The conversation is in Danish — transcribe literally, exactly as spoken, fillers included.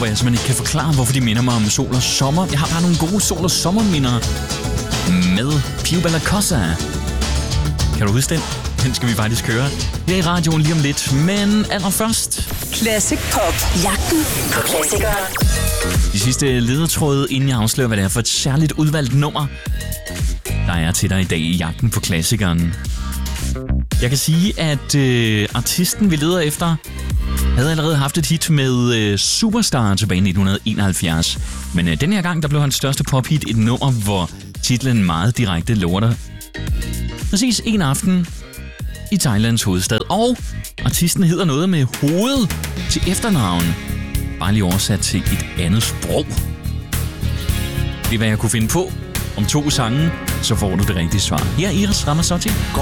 hvor jeg simpelthen ikke kan forklare, hvorfor de minder mig om sol og sommer. Jeg har bare nogle gode sol- og sommerminder med Pio Bella Cosa. Kan du huske den? Den skal vi faktisk høre her i radioen lige om lidt. Men allerførst... Classic Pop. Jagten på klassikere. De sidste ledetråde, inden jeg afslører, hvad det er for et særligt udvalgt nummer, der er til dig i dag i Jagten på klassikeren. Jeg kan sige, at øh, artisten, vi leder efter, havde allerede haft et hit med øh, Superstar tilbage i nitten enoghalvfjerds. Men øh, den her gang, der blev hans største pophit et nummer, hvor titlen meget direkte lover dig. Præcis en aften i Thailands hovedstad. Og artisten hedder noget med hoved til efternavn. Bare lige oversat til et andet sprog. Det er, hvad jeg kunne finde på. Om to sange, så får du det rigtige svar. Her er Iris Ramazzotti.